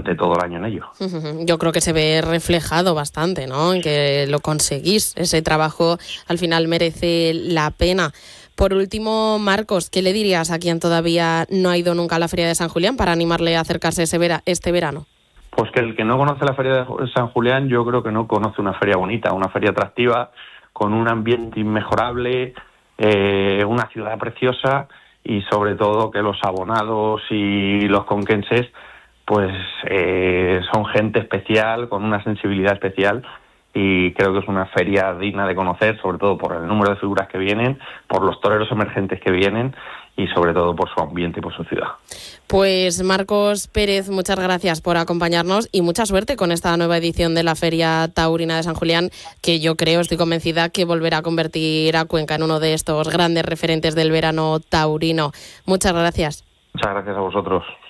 durante todo el año en ello. Yo creo que se ve reflejado bastante, ¿no? En que lo conseguís. Ese trabajo al final merece la pena. Por último, Marcos, ¿qué le dirías a quien todavía no ha ido nunca a la Feria de San Julián para animarle a acercarse este verano? Pues que el que no conoce la Feria de San Julián, yo creo que no conoce una feria bonita, una feria atractiva, con un ambiente inmejorable, una ciudad preciosa y sobre todo que los abonados y los conquenses pues son gente especial, con una sensibilidad especial, y creo que es una feria digna de conocer, sobre todo por el número de figuras que vienen, por los toreros emergentes que vienen y sobre todo por su ambiente y por su ciudad. Pues Marcos Pérez, muchas gracias por acompañarnos y mucha suerte con esta nueva edición de la Feria Taurina de San Julián, que yo creo, estoy convencida que volverá a convertir a Cuenca en uno de estos grandes referentes del verano taurino. Muchas gracias. Muchas gracias a vosotros.